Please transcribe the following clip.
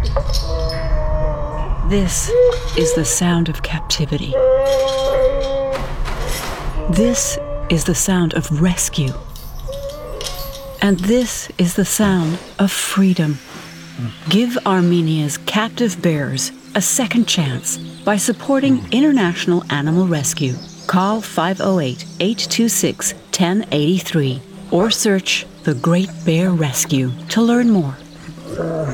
This is the sound of captivity. This is the sound of rescue. And this is the sound of freedom. Give Armenia's captive bears a second chance by supporting International Animal Rescue. Call 508-826-1083 or search The Great Bear Rescue to learn more.